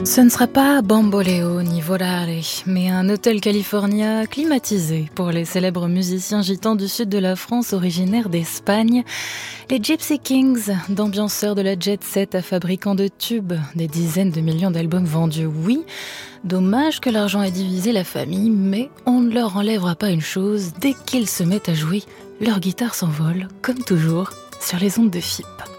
Ce ne sera pas Bamboleo ni Volare, mais un hôtel California climatisé pour les célèbres musiciens gitans du sud de la France originaires d'Espagne, les Gypsy Kings, d'ambianceurs de la jet set à fabricants de tubes, des dizaines de millions d'albums vendus, oui. Dommage que l'argent ait divisé la famille, mais on ne leur enlèvera pas une chose, dès qu'ils se mettent à jouer, leur guitare s'envole, comme toujours, sur les ondes de FIP.